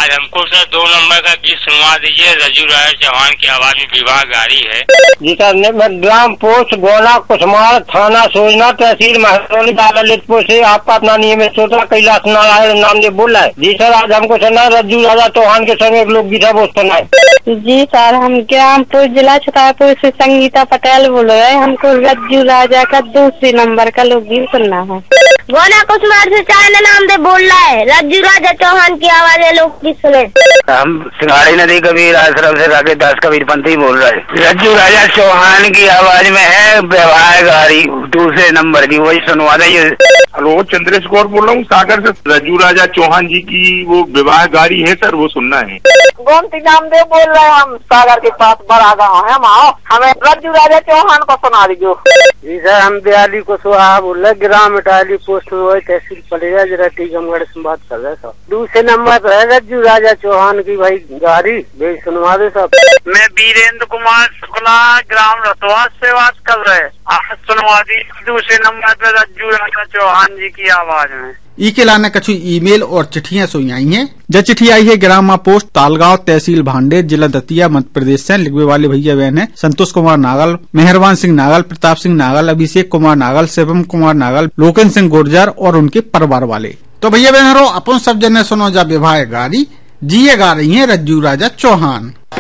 आज हमको sir 2 number का गीत सुनवा दीजिए। रज्जू राजा चौहान की आवाज में विवाह गारी है। जी सर, ग्राम पोस्ट गोला कुसमार थाना सोजना तहसील महरौली जिला ललितपुर से आपका अपना नियमित श्रोता कैलाश नारायण नामदेव बोल रहा है। जी सर, आज हमको सुनना है रज्जू राजा चौहान के संग एक लोकगीत है, वो सुनना है। जी सर, हम ग्रामपुर जिला छतरपुर से संगीता पटेल बोल रहे हैं। हमको रज्जू राजा का 2 नंबर का लोकगीत सुनना है। गोला कुसमार से चाइना नामदेव बोल रहा है। रज्जू राजा चौहान की आवाज है, लोकगीत सुने। हम सिंगाड़ी नदी कबीर आश्रम से राकेश दास कबीर पंथी बोल रहे हैं। रज्जू राजा चौहान की आवाज में है विवाह गारी 2 नंबर की, वही सुनवा दीजिए। हेलो, चंद्रेश गौर बोल रहा हूँ सागर से। रज्जू राजा चौहान जी की वो विवाह गारी है सर, वो सुनना है। गोमती नामदेव बोल रहे हैं, हम सागर के पास बड़ा गाँव है। हमें रज्जू राजा चौहान को सुना दीजिए। जी सर, हम दयाली को सुहा बोल रहे, ग्राम इटाली पोस्ट में तहसील पलेगा जरा टीकमगढ़ से बात कर रहे सब। 2 नंबर पर है रज्जू राजा चौहान की भाई गाड़ी, भाई सुनवा दे सब। मैं वीरेंद्र कुमार शुक्ला ग्राम रतवास से बात कर रहे हैं। आज सुनवा दी 2 नंबर पे रज्जू राजा चौहान जी की आवाज में। ई के लाने कछु ईमेल और चिट्ठियां सुई आई हैं। जब चिट्ठी आई है ग्राम पोस्ट तालगांव तहसील भांडेर जिला दतिया मध्य प्रदेश से। लिखने वाले भैया बहन है संतोष कुमार नागल, मेहरबान सिंह नागल, प्रताप सिंह नागल, अभिषेक कुमार नागल, शिवम कुमार नागल, लोकेन सिंह गुर्जर और उनके परिवार वाले। तो भैया बहन अपन सब जने सुनो जा विवाह गारी, जिये गा रही है रज्जू राजा चौहान।